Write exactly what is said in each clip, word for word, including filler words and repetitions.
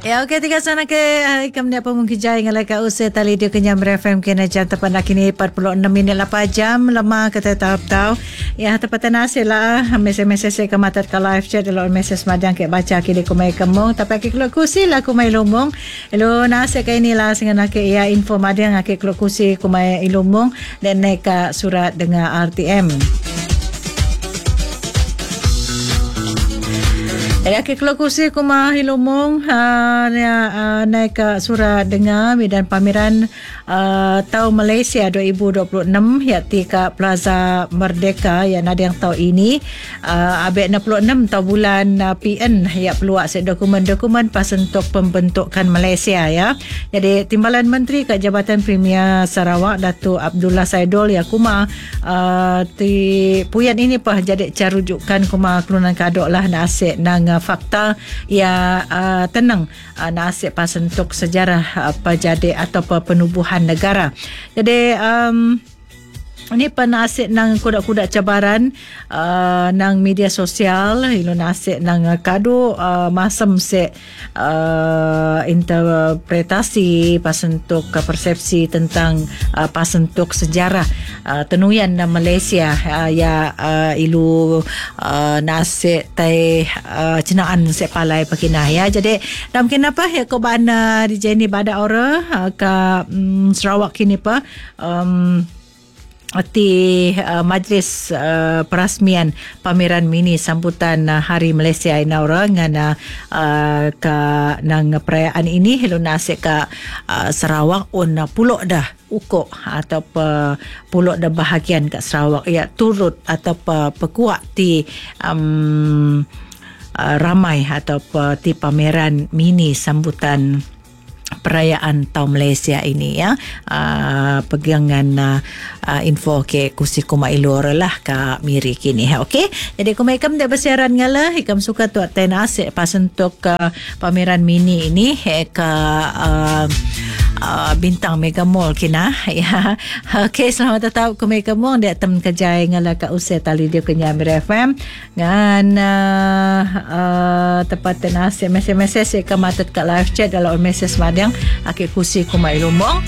Ya, okey, tiga sana ke ikam dia pun kijai ngalai ka usai tali dia kenyam F M kena jam tepat nak kini empat puluh enam minit lapan jam lama kata tahap tahu. Ya, tepat nasib lah mesej-mesej ke matat ka live chat lo mesej madang ke baca kini kumai kemong tapi ke keluar kursi lah kumai lumong. Hello nasib ka inilah dengan ke ya info madang ke keluar kursi kumai ilumong dan naik ka surat dengan R T M. Ada ke kelokusi kuma hilumong uh, uh, naik ke surat dengar medan pameran uh, tahun Malaysia dua ribu dua puluh enam yakti ke Plaza Merdeka yang ada yang tahun ini uh, abek enam puluh enam tahun bulan uh, P N yang peluak set dokumen-dokumen pas untuk pembentukan Malaysia ya. Jadi Timbalan Menteri ke Jabatan Premier Sarawak Datuk Abdullah Saidul ya kuma uh, ti puyan ini pah jadi carujukan kuma kelunan kadok lah nasib nang fakta ya uh, tenang uh, nasib pas untuk sejarah apa uh, jadi atau penubuhan negara. Jadi um, ini penasib nang kuda-kuda cabaran uh, nang media sosial ilo nasib nang kado uh, masam se uh, interpretasi pas untuk uh, persepsi tentang uh, pas untuk sejarah uh, tenuyan na Malaysia uh, ya uh, ilu uh, nasib tai uh, cenaan se palai pakinah ya. Jadi dalam kenapa ya ko bana di jeni bada ora uh, ka um, Sarawak kini pa um, di uh, majlis uh, perasmian pameran mini sambutan uh, Hari Malaysia inaura dengan uh, ke nang perayaan ini hello nasik ke uh, Sarawak on uh, puluk dah ukuk atau pe, puluk dah bahagian kat Sarawak ya turut atau pe, pekuat di um, uh, ramai atau pe, di pameran mini sambutan perayaan tahun Malaysia ini ya. Uh, pegangan uh, uh, info ke kusi kuma ilor lah ka miri kini ha. Okey, jadi kuma ikam dah bersiaran ngala ikam suka tu aten asik pas untuk uh, pameran mini ini he ka uh, uh, bintang Mega Mall kina ya. Okey, selamat datang ke Mega Mall dia tem kejai ngala ka usai tali dia ke Nyamir F M ngan uh, uh, tepat asik mesej-mesej ke matat ka live chat dalam mesej yang akik kusi kumai lumong.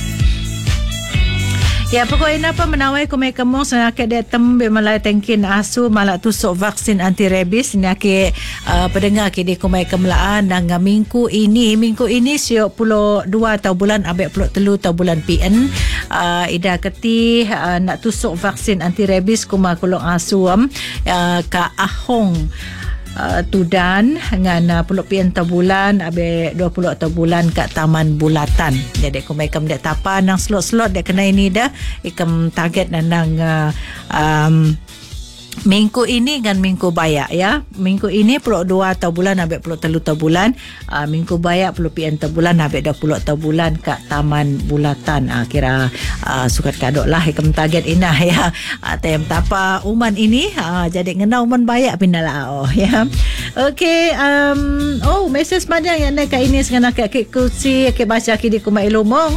Ya pokoknya apa menawai kumai kemong senakit dia tembe malai tengkin asu malak tusuk vaksin anti rabies ni akik uh, pendengar kini kumai kemelaan dan minggu ini minggu ini siok puluh dua tahun bulan abek puluh telu tahun bulan P N uh, ida keti uh, nak tusuk vaksin anti rabies kumai kulong asu um, uh, ka ahong Uh, tudan dengan uh, puluh pian tahun bulan abe dua puluh tahun bulan kat Taman Bulatan. Jadi aku mai kam dek tapa nang slot-slot dek kena ini dah ikam target nang uh, um, minggu ini dengan minggu bayak ya. Minggu ini puluh dua tahun bulan abe puluh telu tahun bulan uh, minggu bayak puluh pian tahun bulan abe dua puluh tahun bulan kat Taman Bulatan. Uh, kira uh, sukat kadok lah ikam target inah ya. Uh, tem tapa uman ini uh, jadi ngena uman bayak pindalah oh ya. Okey, um, oh mesej panjang yang nak ini sekarang nak ke kursi ke baca kini kumai lumong.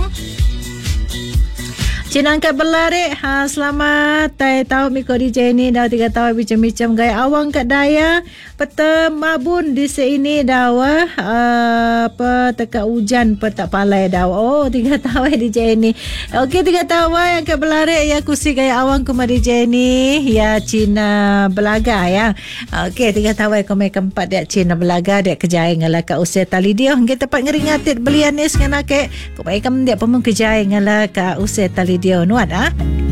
Cinang kat belare ha selamat tai tahu miko D J ni dah tiga tahun bicam-bicam gaya awang kat daya peta mabun di sini dawa uh, apa teka hujan petak palai dawa oh tiga tahun D J ni. Okey tiga tahun yang kat belare ya kusi gaya awang kuma D J ni ya Cina Belaga ya. Okey tiga tahun kau mai keempat dia Cina Belaga dia kejai ngala kat usia tali dia hingga tepat ngeringatit belian ni sekarang ke kau mai kam dia pemung kejai ngala kat usia tali dia nuat ah.